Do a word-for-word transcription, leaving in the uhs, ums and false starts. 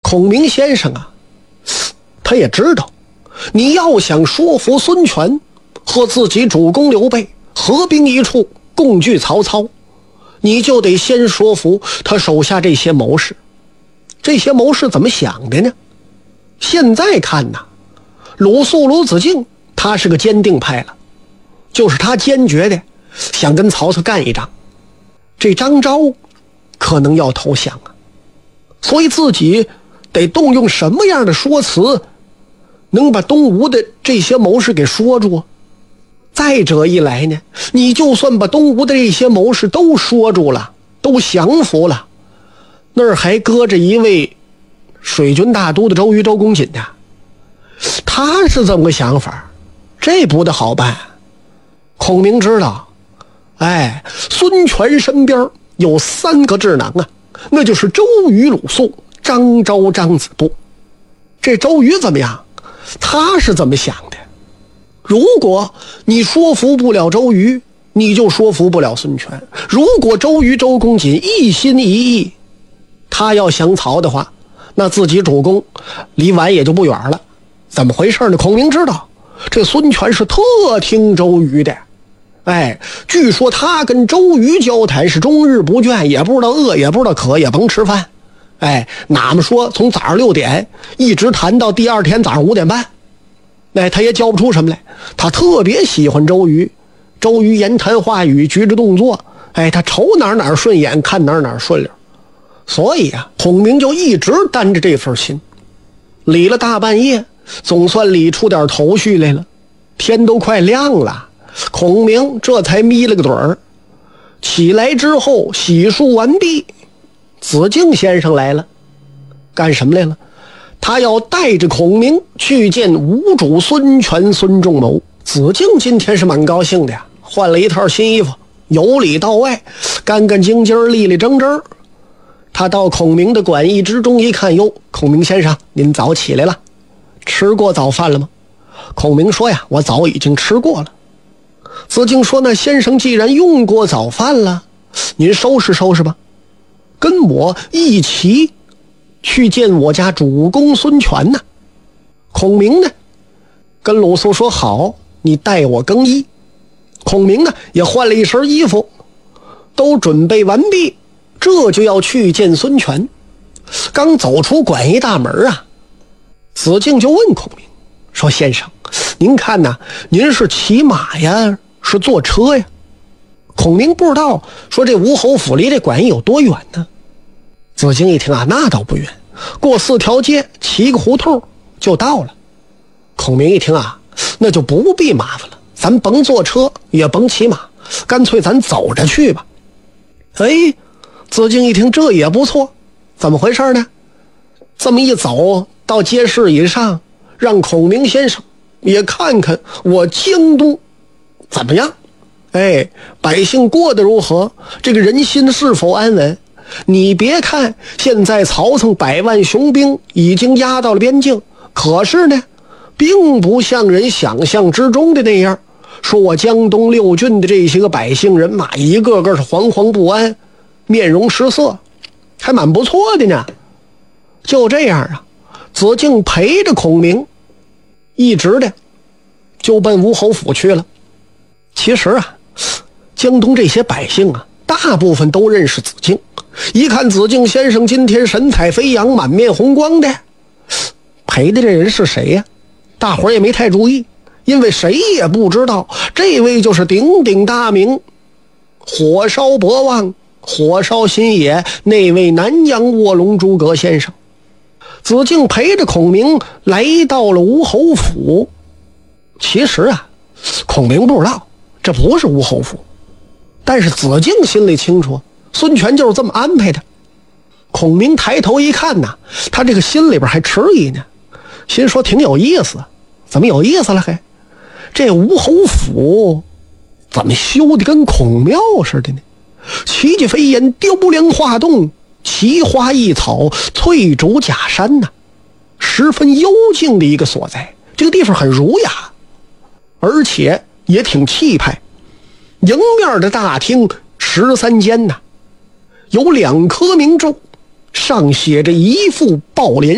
孔明先生啊，他也知道，你要想说服孙权和自己主公刘备合兵一处共拒曹操，你就得先说服他手下这些谋士。这些谋士怎么想的呢？现在看呐，鲁肃鲁子敬他是个坚定派了，就是他坚决的想跟曹操干一仗。这张昭可能要投降啊，所以自己得动用什么样的说辞能把东吴的这些谋士给说住。再者一来呢，你就算把东吴的这些谋士都说住了，都降服了，那儿还搁着一位水军大都的周瑜周公瑾呢，他是这么个想法，这不得好办。孔明知道，哎，孙权身边有三个智囊啊，那就是周瑜、鲁肃、张昭、张子布。这周瑜怎么样？他是怎么想的？如果你说服不了周瑜，你就说服不了孙权。如果周瑜、周公瑾一心一意，他要降曹的话，那自己主公离完也就不远了。怎么回事呢？孔明知道这孙权是特听周瑜的，哎，据说他跟周瑜交谈是终日不倦，也不知道饿，也不知道渴，也甭吃饭。哎，哪么说从早上六点一直谈到第二天早上五点半，哎，他也教不出什么来。他特别喜欢周瑜，周瑜言谈话语举止动作，哎，他瞅哪哪顺眼，看哪哪顺溜。所以啊，孔明就一直担着这份心，理了大半夜，总算理出点头绪来了。天都快亮了，孔明这才眯了个盹儿。起来之后洗漱完毕，子敬先生来了。干什么来了？他要带着孔明去见吴主孙权孙仲谋。子敬今天是蛮高兴的呀，换了一套新衣服，由里到外干干净净立立正正。他到孔明的馆驿之中一看，哟，孔明先生您早起来了，吃过早饭了吗？孔明说呀，我早已经吃过了。子敬说，那先生既然用过早饭了，您收拾收拾吧，跟我一起去见我家主公孙权呢。孔明呢跟鲁肃说，好，你带我更衣。孔明呢也换了一身衣服，都准备完毕，这就要去见孙权。刚走出馆驿大门啊，子敬就问孔明说，先生您看呐，您是骑马呀是坐车呀？孔明不知道说这吴侯府离这馆驿有多远呢。子敬一听啊，那倒不远，过四条街骑个胡同就到了。孔明一听啊，那就不必麻烦了，咱甭坐车也甭骑马，干脆咱走着去吧。哎，子敬一听这也不错，怎么回事呢？这么一走到街市以上，让孔明先生也看看我京东怎么样，哎，百姓过得如何，这个人心是否安稳。你别看现在曹操百万雄兵已经压到了边境，可是呢并不像人想象之中的那样，说我江东六郡的这些个百姓人马一个个是惶惶不安，面容失色，还蛮不错的呢。就这样啊，子敬陪着孔明一直的就奔吴侯府去了。其实啊，江东这些百姓啊，大部分都认识子敬，一看子敬先生今天神采飞扬，满面红光的，陪的这人是谁呀？大伙儿也没太注意，因为谁也不知道这位就是鼎鼎大名火烧博望火烧新野那位南阳卧龙诸葛先生。子敬陪着孔明来到了吴侯府。其实啊，孔明不知道这不是吴侯府，但是子敬心里清楚，孙权就是这么安排的。孔明抬头一看呐，他这个心里边还迟疑呢，心说挺有意思。怎么有意思了？还这吴侯府怎么修的跟孔庙似的呢？奇迹飞檐，雕梁画栋，奇花异草，翠竹假山呐、啊，十分幽静的一个所在。这个地方很儒雅，而且也挺气派。迎面的大厅十三间呐、啊，有两颗明咒，上写着一副抱脸